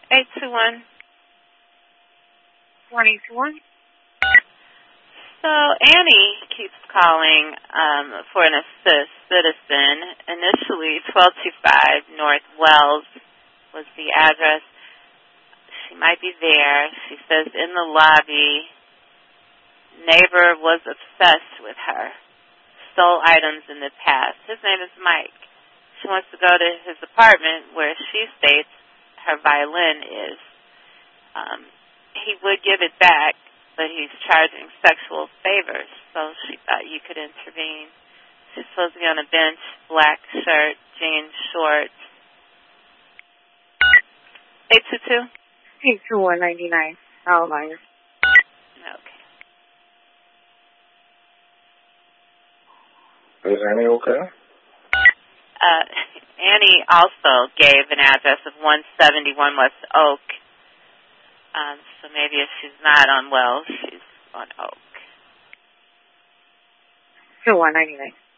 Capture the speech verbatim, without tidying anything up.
eight two one. one eight two one. So Annie keeps calling um, for an assist citizen. Initially, twelve twenty-five North Wells was the address. She might be there. She says in the lobby, neighbor was obsessed with her. Stole items in the past. His name is Mike. She wants to go to his apartment where she states her violin is. Um, he would give it back, but he's charging sexual favors, so she thought you could intervene. She's supposed to be on a bench, black shirt, jeans, shorts. eight two two? eight two one ninety-nine. Outliers. Okay. Is Annie okay? Uh, Annie also gave an address of one seventy-one West Oak. Um, so maybe if she's not on Wells, she's on Oak. two one ninety-nine.